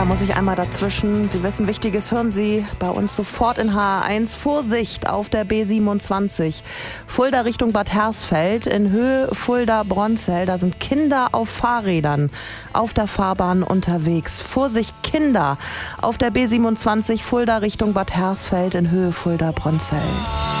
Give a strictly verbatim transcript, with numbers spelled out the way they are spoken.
Da muss ich einmal dazwischen. Sie wissen, Wichtiges hören Sie bei uns sofort in H R eins. Vorsicht auf der B siebenundzwanzig. Fulda Richtung Bad Hersfeld in Höhe Fulda-Bronzell. Da sind Kinder auf Fahrrädern auf der Fahrbahn unterwegs. Vorsicht Kinder auf der B siebenundzwanzig Fulda Richtung Bad Hersfeld in Höhe Fulda-Bronzell.